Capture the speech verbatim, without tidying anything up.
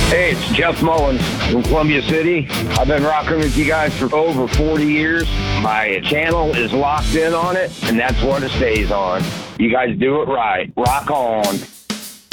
Hey, it's Jeff Mullins from Columbia City. I've been rocking with you guys for over forty years. My channel is locked in on it, and that's what it stays on. You guys do it right. Rock on.